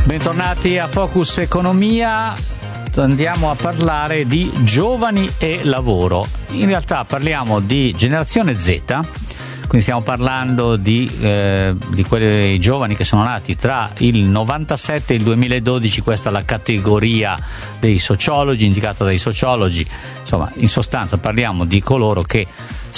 Bentornati a Focus Economia. Andiamo a parlare di giovani e lavoro. In realtà parliamo di generazione Z, quindi stiamo parlando di quei giovani che sono nati tra il 97 e il 2012. Questa è la categoria dei sociologi, indicata dai sociologi. Insomma, in sostanza parliamo di coloro che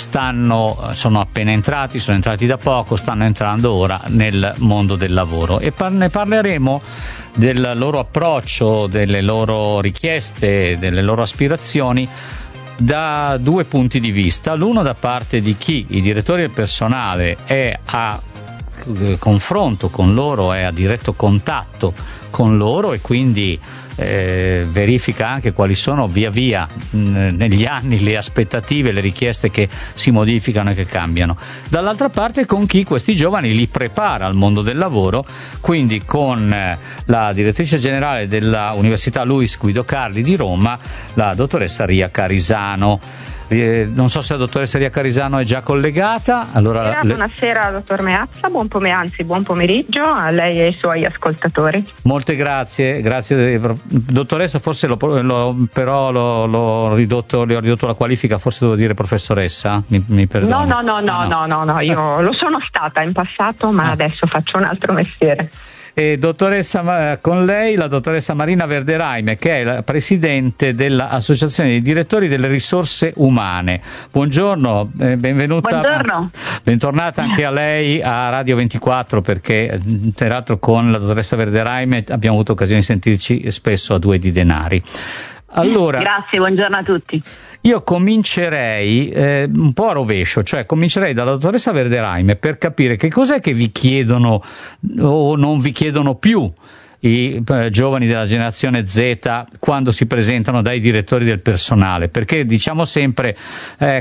sono appena entrati, sono entrati da poco, stanno entrando ora nel mondo del lavoro, e ne parleremo del loro approccio, delle loro richieste, delle loro aspirazioni da due punti di vista. L'uno da parte di chi, i direttori del personale, è a confronto con loro, è a diretto contatto con loro e quindi verifica anche quali sono via via negli anni le aspettative, le richieste che si modificano e che cambiano. Dall'altra parte con chi questi giovani li prepara al mondo del lavoro, quindi con la direttrice generale della Università Luis Guido Carli di Roma, la dottoressa Ria Carisano. Non so se la dottoressa Ria Carisano è già collegata. Allora, buonasera dottor Meazza, buon pomeriggio a lei e ai suoi ascoltatori. Molte grazie dottoressa. Forse però l'ho ridotto la qualifica, forse devo dire professoressa, mi perdoni. No, io lo sono stata in passato, ma adesso faccio un altro mestiere. Dottoressa, con lei la dottoressa Marina Verderaime, che è la presidente dell'Associazione dei direttori delle risorse umane. Buongiorno, benvenuta. Buongiorno. Bentornata anche a lei a Radio 24, perché tra l'altro con la dottoressa Verderaime abbiamo avuto occasione di sentirci spesso a Due di Denari. Allora, grazie, buongiorno a tutti. Io comincerei un po' a rovescio, cioè comincerei dalla dottoressa Verderaime per capire che cos'è che vi chiedono o non vi chiedono più i giovani della generazione Z quando si presentano dai direttori del personale, perché diciamo sempre, c'è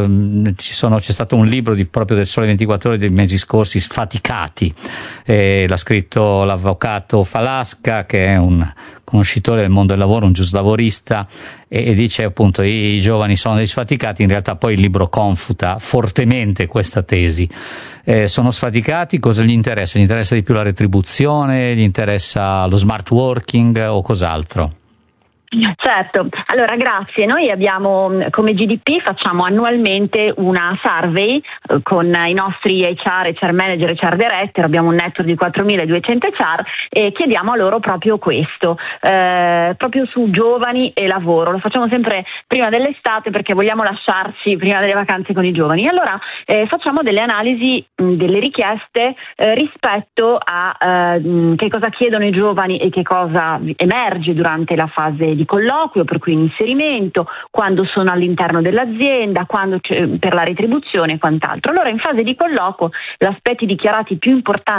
stato un libro proprio del Sole 24 Ore dei mesi scorsi, Sfaticati, l'ha scritto l'avvocato Falasca, che è un conoscitore del mondo del lavoro, un giuslavorista, e dice appunto i giovani sono dei sfaticati. In realtà poi il libro confuta fortemente questa tesi. Sono sfaticati? Cosa gli interessa? Gli interessa di più la retribuzione? Gli interessa lo smart working o cos'altro? Certo, allora grazie. Noi abbiamo come GDP facciamo annualmente una survey con i nostri HR manager, HR director, abbiamo un network di 4.200 HR e chiediamo a loro proprio questo, proprio su giovani e lavoro. Lo facciamo sempre prima dell'estate perché vogliamo lasciarci prima delle vacanze con i giovani. Allora facciamo delle analisi delle richieste rispetto a che cosa chiedono i giovani e che cosa emerge durante la fase di colloquio, per cui in inserimento, quando sono all'interno dell'azienda, quando per la retribuzione e quant'altro. Allora in fase di colloquio gli aspetti dichiarati più importanti